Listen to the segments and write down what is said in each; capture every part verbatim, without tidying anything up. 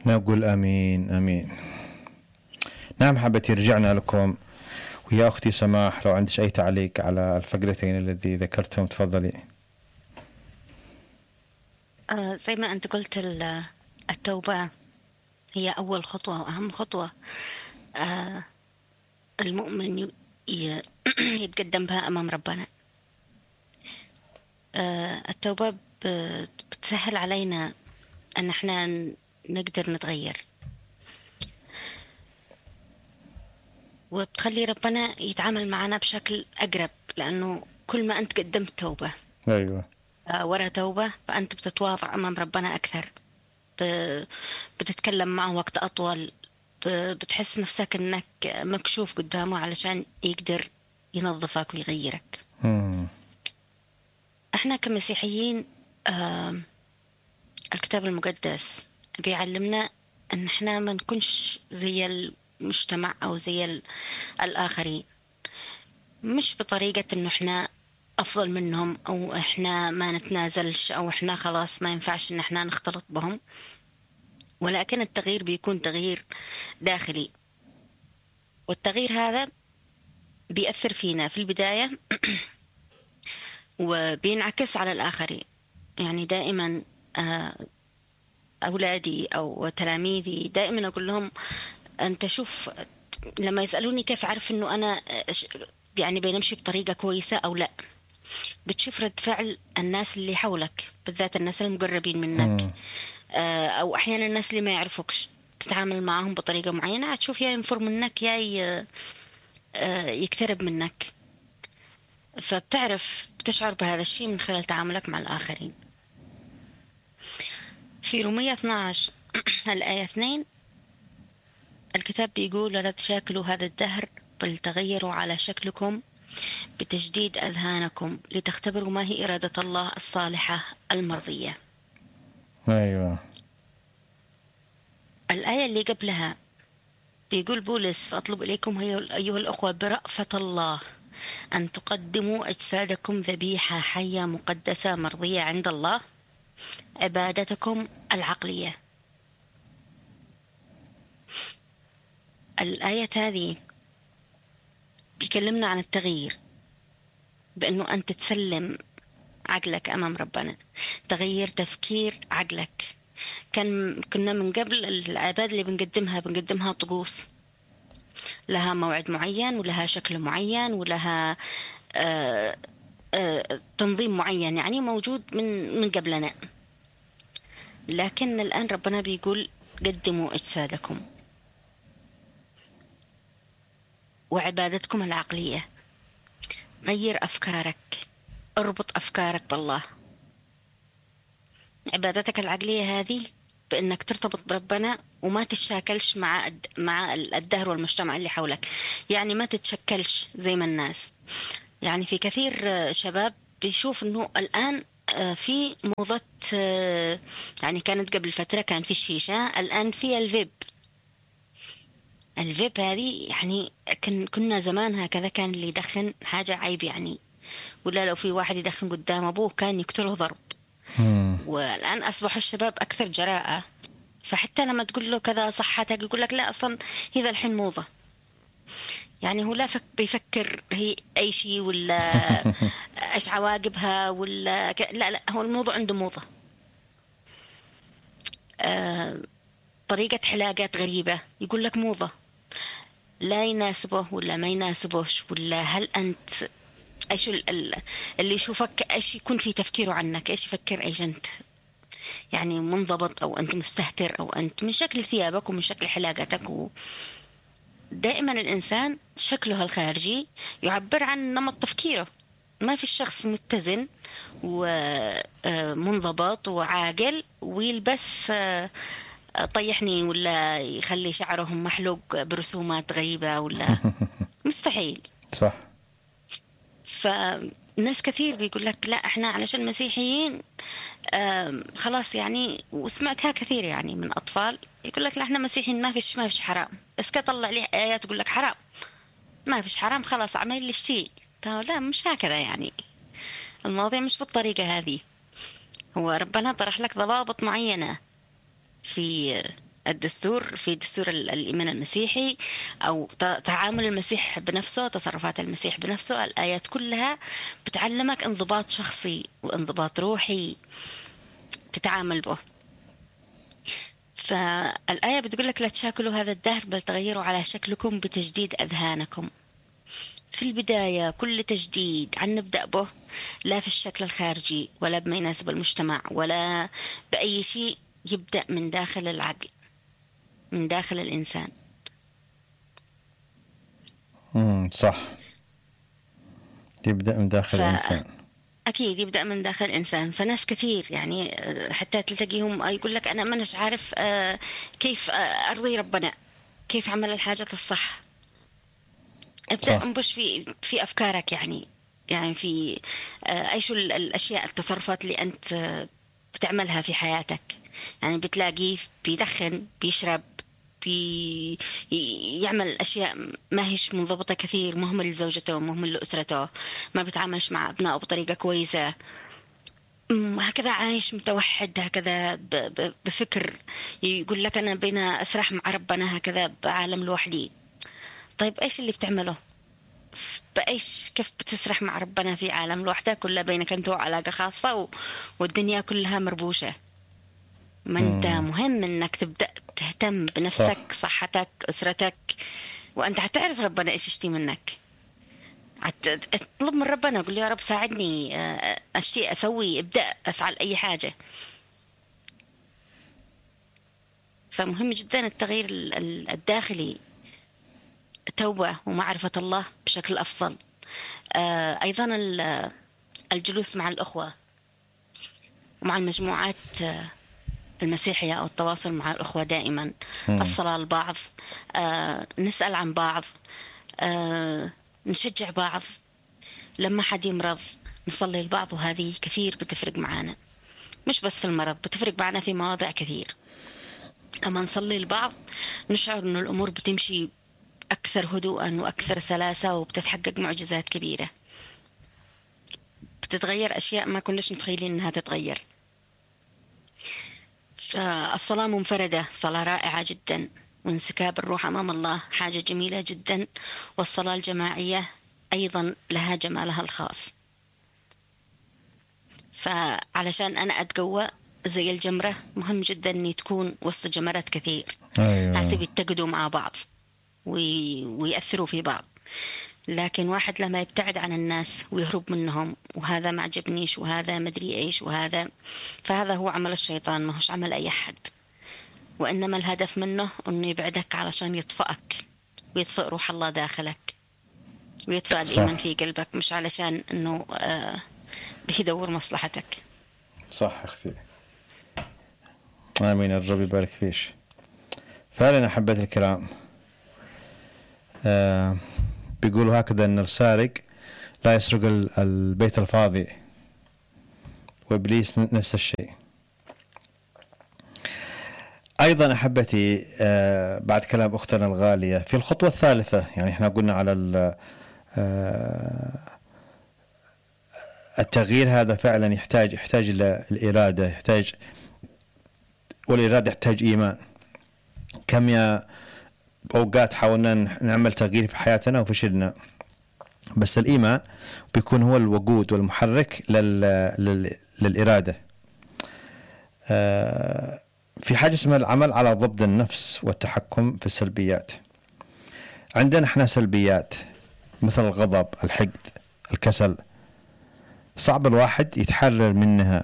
نقول آمين آمين. نعم حبتي، رجعنا لكم ويا أختي سماح، لو عندك أي تعليق على الفقرتين الذي ذكرتهم تفضلي. آه زي ما أنت قلت، التوبة هي أول خطوة وأهم خطوة آه المؤمن يتقدم بها أمام ربنا. آه التوبة بتسهل علينا أن احنا نقدر نتغير، وبتخلي ربنا يتعامل معنا بشكل أقرب، لأنه كل ما أنت قدمت توبة أيوة آه ورا توبة فأنت بتتواضع أمام ربنا أكثر، بتتكلم معه وقت أطول، بتحس نفسك أنك مكشوف قدامه علشان يقدر ينظفك ويغيرك. مم. احنا كمسيحيين آه الكتاب المقدس بيعلمنا ان احنا ما نكونش زي المجتمع او زي الآخرين، مش بطريقة انه احنا افضل منهم او احنا ما نتنازلش او احنا خلاص ما ينفعش ان احنا نختلط بهم، ولكن التغيير بيكون تغيير داخلي، والتغيير هذا بيأثر فينا في البداية وبينعكس على الآخرين. يعني دائما أولادي أو تلاميذي دائما أقول لهم أنت شوف، لما يسألوني كيف أعرف أنه أنا يعني بنمشي بطريقة كويسة أو لا، بتشوف رد فعل الناس اللي حولك، بالذات الناس المقربين منك أو أحيانا الناس اللي ما يعرفوكش، تتعامل معهم بطريقة معينة هتشوف يا ينفر منك يا يقترب منك، فبتعرف بتشعر بهذا الشيء من خلال تعاملك مع الآخرين. في رومية اثني عشر الآية اثنين الكتاب بيقول لا تشاكلوا هذا الدهر بل تغيروا على شكلكم بتجديد أذهانكم لتختبروا ما هي إرادة الله الصالحة المرضية. أيوة. الآية اللي قبلها بيقول بولس فأطلب إليكم أيها الأخوة برأفة الله أن تقدموا أجسادكم ذبيحة حية مقدسة مرضية عند الله عبادتكم العقلية. الآية هذه بيكلمنا عن التغيير، بأنه أنت تسلم عقلك أمام ربنا، تغير تفكير عقلك. كان كنا من قبل العبادة اللي بنقدمها بنقدمها طقوس، لها موعد معين ولها شكل معين ولها آآ آآ تنظيم معين يعني موجود من من قبلنا، لكن الآن ربنا بيقول قدموا أجسادكم وعبادتكم العقلية. غير أفكارك، اربط أفكارك بالله. عبادتك العقلية هذه بأنك ترتبط بربنا وما تتشاكلش مع مع الدهر والمجتمع اللي حولك، يعني ما تتشكلش زي ما الناس. يعني في كثير شباب بيشوف إنه الآن في موضة، يعني كانت قبل فترة كان في الشيشة، الآن في الفيب. الفيب هذه يعني كنا زمان هكذا كان اللي يدخن حاجة عيب يعني، ولا لو في واحد يدخن قدام أبوه كان يقتله ضرب. والآن أصبح الشباب أكثر جراءة، فحتى لما تقول له كذا صحتك يقول لك لا أصلا هذا الحين موضة. يعني هو لا فك بيفكر هي أي شيء ولا إيش عواقبها ولا ك... لا لا هو الموضوع عنده موضة. آه... طريقة حلاقات غريبة يقول لك موضة، لا يناسبه ولا ما يناسبوش، ولا هل أنت ايش اللي يشوفك ايش يكون في تفكيره عنك، ايش يفكر ايش انت يعني منضبط او انت مستهتر او انت من شكل ثيابك ومن شكل حلاقتك. و... دائما الانسان شكله الخارجي يعبر عن نمط تفكيره. ما في الشخص متزن ومنضبط وعاقل ويلبس طيحني ولا يخلي شعره محلوق برسومات غريبة ولا مستحيل. صح. فناس كثير بيقول لك لا احنا علشان مسيحيين خلاص يعني، وسمعتها كثير يعني من أطفال يقول لك لا احنا مسيحيين ما فيش ما فيش حرام، بس كطلع لي آيات يقول لك حرام، ما فيش حرام خلاص عمل لي شيء. لا مش هكذا يعني، المواضيع مش بالطريقة هذه. هو ربنا طرح لك ضوابط معينة في الدستور، في دستور الإيمان المسيحي أو تعامل المسيح بنفسه، تصرفات المسيح بنفسه، الآيات كلها بتعلمك انضباط شخصي وانضباط روحي تتعامل به. فالآية بتقول لك لا تشاكلوا هذا الدهر بل تغيروا على شكلكم بتجديد أذهانكم. في البداية كل تجديد عن نبدأ به لا في الشكل الخارجي ولا بما يناسب المجتمع ولا بأي شيء، يبدأ من داخل العقل، من داخل الإنسان. امم صح، يبدأ من داخل ف... الإنسان. أكيد يبدأ من داخل الإنسان. فناس كثير يعني حتى تلتقيهم يقول لك أنا ما نش عارف كيف أرضي ربنا، كيف أعمل الحاجة الصح. ابدأ انبش في في أفكارك، يعني يعني في أيش الأشياء التصرفات اللي أنت بتعملها في حياتك. يعني بتلاقيه بيدخن، بيشرب، بي يعمل أشياء ما هيش منضبطة كثير، مهمل لزوجته، مهمل لأسرته، ما بيتعاملش مع أبنائه بطريقة كويسة، هكذا عايش متوحد، هكذا بفكر يقول لك أنا بين أسرح مع ربنا هكذا بعالم لوحدي. طيب إيش اللي بتعمله؟ بإيش كيف بتسرح مع ربنا في عالم لوحدك كلها بينك أنت وعلاقة خاصة والدنيا كلها مربوشة؟ ما أنت مهم أنك تبدأ تهتم بنفسك، صح. صحتك، أسرتك، وأنت هتعرف ربنا إيش يشتي منك. اطلب من ربنا، قل يا رب ساعدني أشتي أسوي، ابدأ أفعل أي حاجة. فمهم جدا التغيير الداخلي، توبة ومعرفة الله بشكل أفضل. أيضا الجلوس مع الأخوة ومع المجموعات المسيحية أو التواصل مع الأخوة دائما، م. الصلاة لبعض، نسأل عن بعض، نشجع بعض. لما حد يمرض نصلي لبعض، وهذه كثير بتفرق معنا، مش بس في المرض، بتفرق معنا في مواضع كثير. لما نصلي لبعض نشعر أن الأمور بتمشي أكثر هدوءا وأكثر سلاسة، وبتتحقق معجزات كبيرة، بتتغير أشياء ما كناش متخيلين أنها تتغير. فالصلاة منفردة صلاة رائعة جدا، وانسكاب الروح أمام الله حاجة جميلة جدا، والصلاة الجماعية أيضا لها جمالها الخاص. فعلشان أنا أتقوى زي الجمرة، مهم جدا أني تكون وسط جمرات كثير، أيوة. حسب يتقدوا مع بعض ويأثروا في بعض. لكن واحد لما يبتعد عن الناس ويهرب منهم، وهذا ما عجبنيش وهذا مدري إيش وهذا، فهذا هو عمل الشيطان، ما هوش عمل أي حد. وإنما الهدف منه أنه يبعدك علشان يطفئك ويطفئ روح الله داخلك ويطفئ الإيمان في قلبك، مش علشان أنه آه بيدور مصلحتك. صح أختي، آمين، الرب يبارك فيش. فعلا أحبت الكرام، آه بيقولوا هكذا أن السارق لا يسرق البيت الفاضي، وإبليس نفس الشيء. أيضا أحبتي، آه بعد كلام أختنا الغالية، في الخطوة الثالثة، يعني إحنا قلنا على آه التغيير هذا فعلا يحتاج يحتاج إلى الإرادة، يحتاج، والإرادة يحتاج إيمان. كم يا أوقات حاولنا نعمل تغيير في حياتنا وفشلنا، بس الإيمان بيكون هو الوقود والمحرك لل... لل... للإرادة. آه في حاجة اسمها العمل على ضبط النفس والتحكم في السلبيات. عندنا احنا سلبيات مثل الغضب، الحقد، الكسل، صعب الواحد يتحرر منها،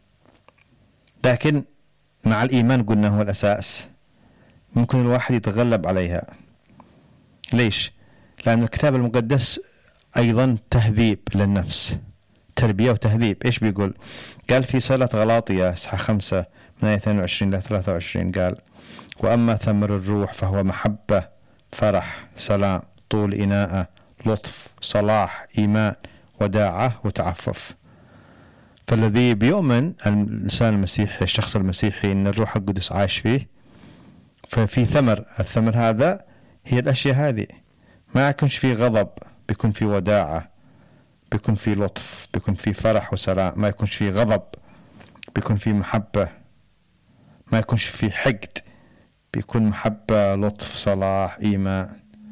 لكن مع الإيمان قلنا هو الأساس، ممكن الواحد يتغلب عليها. ليش؟ لأن الكتاب المقدس أيضا تهذيب للنفس، تربية وتهذيب. إيش بيقول؟ قال في سورة غلاطية إصحاح خمسة من آية اثنين وعشرين إلى ثلاثة وعشرين، قال: وأما ثمر الروح فهو محبة، فرح، سلام، طول إناءة، لطف، صلاح، إيمان، وداعة، وتعفف. فالذي بيؤمن الإنسان المسيحي، الشخص المسيحي، أن الروح القدس عايش فيه، ففي ثمر. الثمر هذا هي الأشياء هذه، ما يكونش فيه غضب، بيكون فيه وداعة، بيكون فيه لطف، بيكون فيه فرح وسلام، ما يكونش فيه غضب، بيكون فيه محبة، ما يكونش فيه حقد، بيكون محبة، لطف، صلاح، إيمان.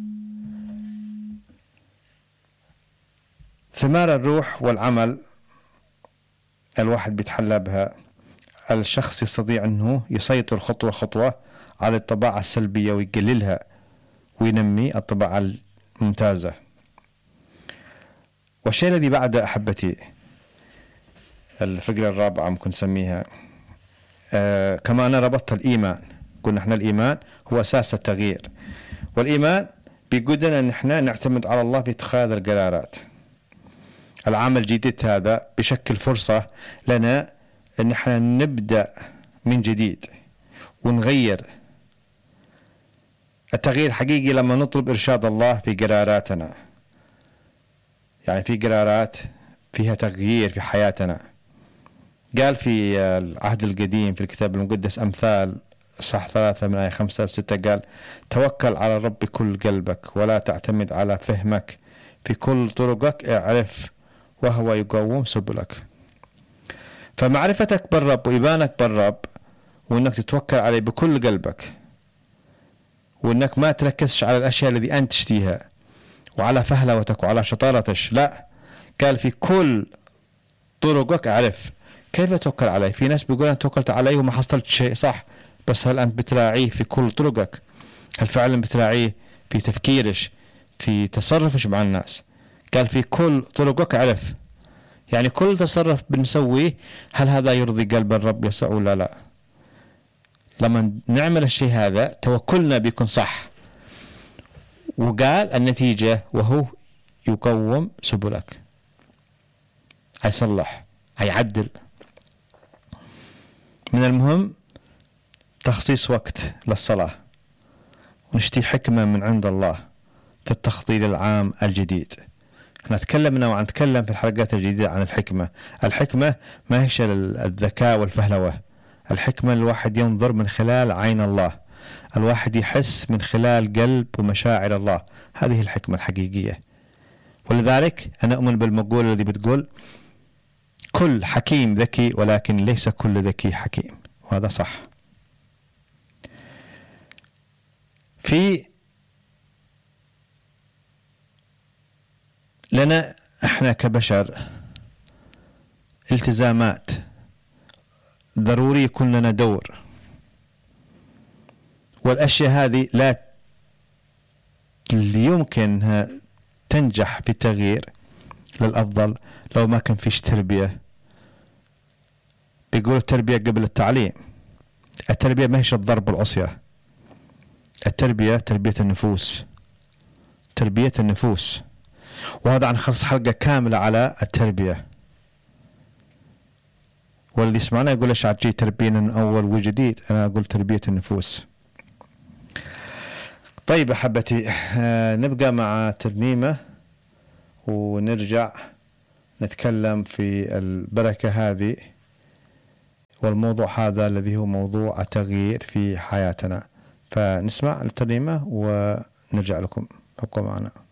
ثمار الروح والعمل الواحد بيتحلى بها. الشخص يستطيع أنه يسيطر خطوة خطوة على الطباع السلبية ويقللها وينمي الطباع الممتازة. والشيء الذي بعد أحبتي الفقرة الرابعة ممكن نسميها آه كما أنا ربطت الإيمان. قلنا احنا الإيمان هو أساس التغيير، والإيمان بيقودنا أن احنا نعتمد على الله في اتخاذ القرارات. العام الجديد هذا بشكل فرصة لنا أن احنا نبدأ من جديد ونغير. التغيير حقيقي لما نطلب إرشاد الله في قراراتنا، يعني في قرارات فيها تغيير في حياتنا. قال في العهد القديم في الكتاب المقدس أمثال صح ثلاثة من آية خمسة ستة، قال توكل على الرب بكل قلبك ولا تعتمد على فهمك، في كل طرقك اعرف وهو يقوم سبلك. فمعرفتك بالرب وإيمانك بالرب وإنك تتوكل عليه بكل قلبك، وإنك ما تركزش على الأشياء التي أنت تشتيها وعلى فهلوتك وعلى شطارتك، لا، قال في كل طرقك اعرف. كيف توكل عليه؟ في ناس بيقول أنا توكلت عليه وما حصلت شيء، صح، بس هل أنت بتراعيه في كل طرقك؟ هل فعلا بتراعيه في تفكيرش، في تصرفش مع الناس؟ قال في كل طرقك اعرف، يعني كل تصرف بنسويه هل هذا يرضي قلب الرب يسوع ولا لا؟ لما نعمل الشيء هذا توكلنا بيكون صح. وقال النتيجة وهو يقوم سبلك، هيصلح، هيعدل. من المهم تخصيص وقت للصلاة، ونشتي حكمة من عند الله في التخطيط العام الجديد. احنا تكلمنا وعنتكلم في الحلقات الجديدة عن الحكمة. الحكمة ما هيش الذكاء والفهلوة. الحكمة الواحد ينظر من خلال عين الله، الواحد يحس من خلال قلب ومشاعر الله. هذه الحكمة الحقيقية. ولذلك أنا أؤمن بالمقولة الذي بتقول كل حكيم ذكي ولكن ليس كل ذكي حكيم، وهذا صح. في لنا احنا كبشر التزامات ضروري يكون لنا دور، والأشياء هذه لا يمكنها تنجح بالتغيير للأفضل لو ما كان فيش تربية. بيقول التربية قبل التعليم. التربية ما هيش الضرب والعصية، التربية تربية النفوس، تربية النفوس. وهذا عن خصص حلقة كاملة على التربية. واللي يسمعنا يقول ايش عجي تربينا من أول وجديد، أنا أقول تربية النفوس. طيب أحبتي، آه نبقى مع ترنيمة ونرجع نتكلم في البركة هذه والموضوع هذا الذي هو موضوع التغيير في حياتنا. فنسمع الترنيمة ونرجع لكم، ابقوا معنا.